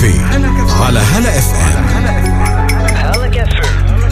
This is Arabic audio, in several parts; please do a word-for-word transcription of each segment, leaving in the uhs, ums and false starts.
كافيه على هلا اف ام. هلا كافيه.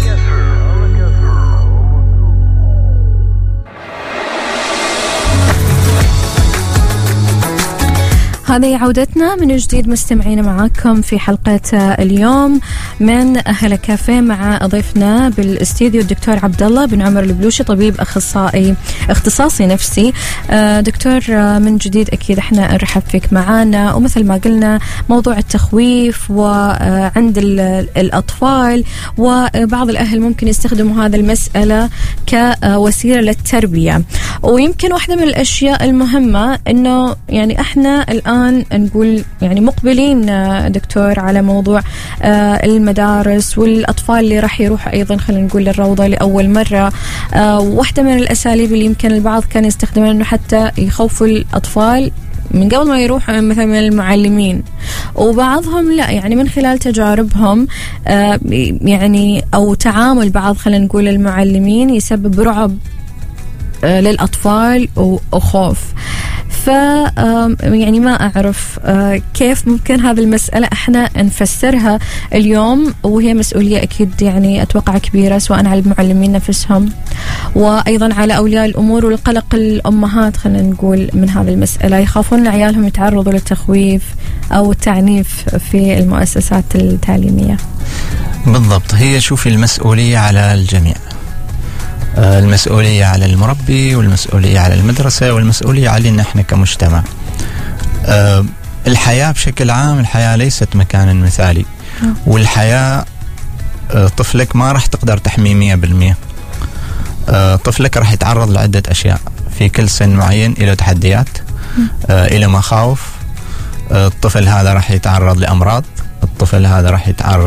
هذه عودتنا من جديد مستمعين معاكم في حلقة اليوم من هلا كافيه مع ضيفنا بالاستديو الدكتور عبد الله بن عمر البلوشي، طبيب أخصائي اختصاصي نفسي. دكتور من جديد أكيد احنا نرحب فيك معانا، ومثل ما قلنا موضوع التخويف وعند الأطفال، وبعض الأهل ممكن يستخدموا هذا المسألة كوسيلة للتربية. ويمكن واحدة من الأشياء المهمة إنه يعني احنا الآن نقول يعني مقبلين دكتور على موضوع المدارس والأطفال اللي راح يروحوا أيضا خلينا نقول للروضة لأول مرة. واحدة من الأساليب اللي يمكن البعض كان يستخدمها إنه حتى يخوفوا الأطفال من قبل ما يروحوا مثلا من المعلمين، وبعضهم لا يعني من خلال تجاربهم يعني أو تعامل بعض خلينا نقول المعلمين يسبب رعب للأطفال وخوف. ف يعني ما أعرف كيف ممكن هذه المسألة إحنا نفسرها اليوم، وهي مسؤولية أكيد يعني أتوقع كبيرة سواء على المعلمين نفسهم وأيضا على أولياء الأمور، والقلق الأمهات خلينا نقول من هذه المسألة، يخافون عيالهم يتعرضوا للتخويف أو التعنيف في المؤسسات التعليمية. بالضبط، هي شوفي المسؤولية على الجميع، المسؤولية على المربي والمسؤولية على المدرسة والمسؤولية علينا احنا كمجتمع. أه الحياة بشكل عام، الحياة ليست مكانا مثالي، والحياة أه طفلك ما راح تقدر تحميه مية بالمية. أه طفلك راح يتعرض لعدة أشياء في كل سن معين، إلى تحديات، أه إلى مخاوف. أه الطفل هذا راح يتعرض لأمراض، الطفل هذا راح يتعرض